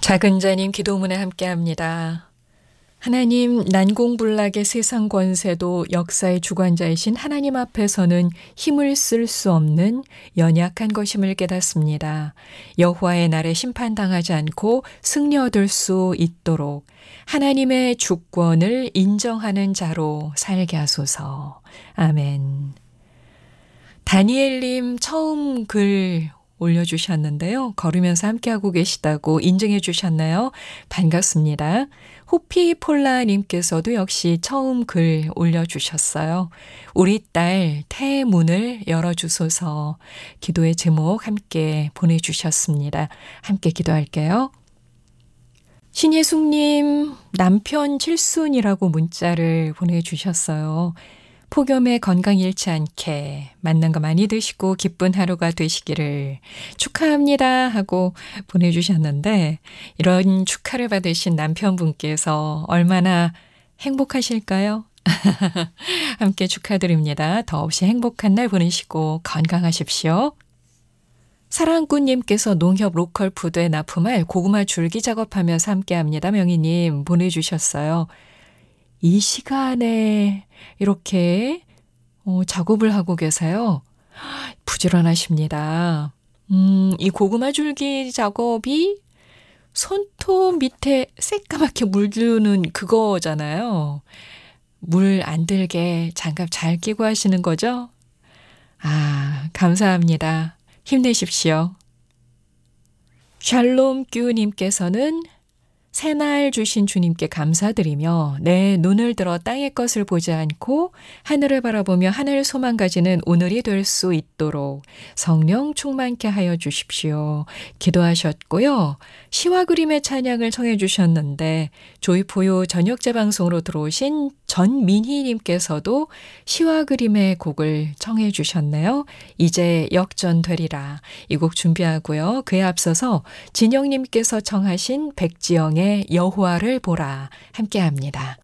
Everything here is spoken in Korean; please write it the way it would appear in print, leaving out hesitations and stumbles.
작은 자님 기도문에 함께합니다. 하나님, 난공불락의 세상 권세도 역사의 주관자이신 하나님 앞에서는 힘을 쓸 수 없는 연약한 것임을 깨닫습니다. 여호와의 날에 심판당하지 않고 승리 얻을 수 있도록 하나님의 주권을 인정하는 자로 살게 하소서. 아멘. 다니엘님 처음 글 올려주셨는데요. 걸으면서 함께하고 계시다고 인증해 주셨나요? 반갑습니다. 호피폴라님께서도 역시 처음 글 올려주셨어요. 우리 딸 태문을 열어주소서. 기도의 제목 함께 보내주셨습니다. 함께 기도할게요. 신예숙님, 남편 칠순이라고 문자를 보내주셨어요. 폭염에 건강 잃지 않게 맛난 거 많이 드시고 기쁜 하루가 되시기를 축하합니다 하고 보내주셨는데, 이런 축하를 받으신 남편분께서 얼마나 행복하실까요? 함께 축하드립니다. 더없이 행복한 날 보내시고 건강하십시오. 사랑꾼님께서 농협 로컬 푸드에 납품할 고구마 줄기 작업하면서 함께합니다. 명희님 보내주셨어요. 이 시간에 이렇게 작업을 하고 계세요. 부지런하십니다. 이 고구마 줄기 작업이 손톱 밑에 새까맣게 물드는 그거잖아요. 물 안 들게 장갑 잘 끼고 하시는 거죠? 아, 감사합니다. 힘내십시오. 샬롬규님께서는 새날 주신 주님께 감사드리며 내 눈을 들어 땅의 것을 보지 않고 하늘을 바라보며 하늘 소망 가지는 오늘이 될 수 있도록 성령 충만케 하여 주십시오. 기도하셨고요. 시와 그림의 찬양을 청해 주셨는데 조이포유 저녁 재방송으로 들어오신 전민희님께서도 시와 그림의 곡을 청해 주셨네요. 이제 역전되리라. 이 곡 준비하고요. 그에 앞서서 진영님께서 청하신 백지영의 여호와를 보라 함께합니다.